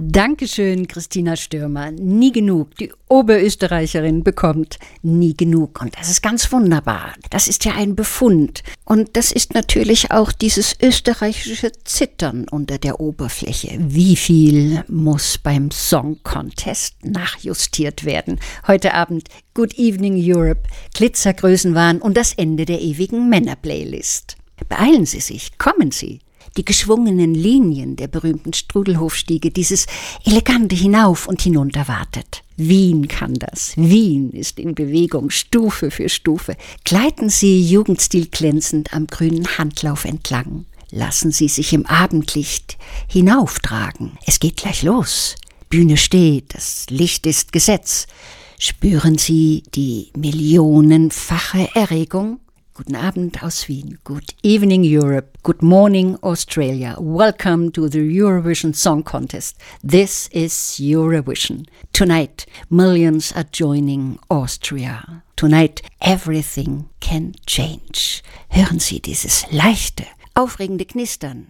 Dankeschön, Christina Stürmer. Nie genug. Die Oberösterreicherin bekommt nie genug. Und das ist ganz wunderbar. Das ist ja ein Befund. Und das ist natürlich auch dieses österreichische Zittern unter der Oberfläche. Wie viel muss beim Song Contest nachjustiert werden? Heute Abend Good Evening Europe, Glitzergrößenwahn und das Ende der ewigen Männer-Playlist. Beeilen Sie sich, kommen Sie. Die geschwungenen Linien der berühmten Strudelhofstiege, dieses elegante Hinauf und hinunter wartet. Wien kann das. Wien ist in Bewegung, Stufe für Stufe. Gleiten Sie jugendstilglänzend am grünen Handlauf entlang. Lassen Sie sich im Abendlicht hinauftragen. Es geht gleich los. Bühne steht, das Licht ist Gesetz. Spüren Sie die millionenfache Erregung? Guten Abend aus Wien. Good evening Europe. Good morning Australia. Welcome to the Eurovision Song Contest. This is Eurovision. Tonight, millions are joining Austria. Tonight, everything can change. Hören Sie dieses leichte, aufregende Knistern